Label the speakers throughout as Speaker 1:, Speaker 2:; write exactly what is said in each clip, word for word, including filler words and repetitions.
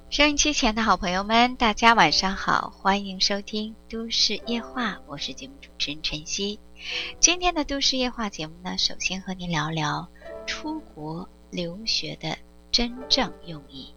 Speaker 1: 收音机前的好朋友们，大家晚上好，欢迎收听都市夜话，我是节目主持人晨曦。今天的都市夜话节目呢，首先和您聊聊出国留学的真正用意。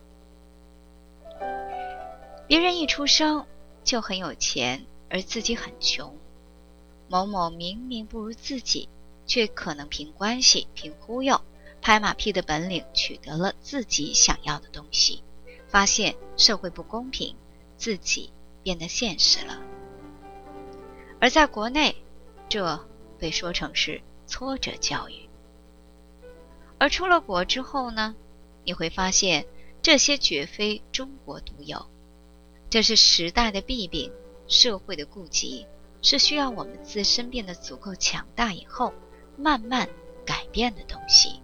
Speaker 1: 别人一出生就很有钱，而自己很穷，某某明明不如自己，却可能凭关系、凭忽悠、拍马屁的本领取得了自己想要的东西，发现社会不公平，自己变得现实了。而在国内，这被说成是挫折教育。而出了国之后呢，你会发现这些绝非中国独有，这是时代的弊病，社会的痼疾，是需要我们自身变得足够强大以后慢慢改变的东西。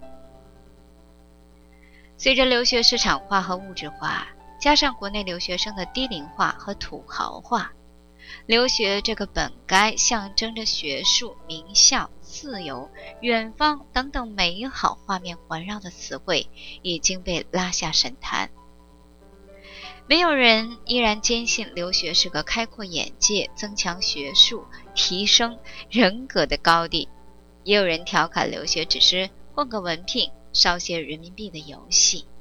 Speaker 1: 随着留学市场化和物质化，加上国内留学生的低龄化和土豪化，留学这个本该象征着学术、名校、自由、远方等等美好画面环绕的词汇已经被拉下神坛。没有人依然坚信留学是个开阔眼界、增强学术、提升人格的高地，也有人调侃留学只是混个文凭、烧些人民币的游戏。